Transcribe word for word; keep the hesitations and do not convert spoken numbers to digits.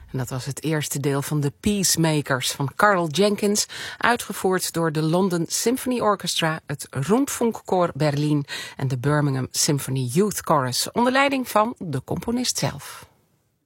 En dat was het eerste deel van de Peacemakers van Carl Jenkins, uitgevoerd door de London Symphony Orchestra, het Rundfunkchor Berlin en de Birmingham Symphony Youth Chorus, onder leiding van de componist zelf.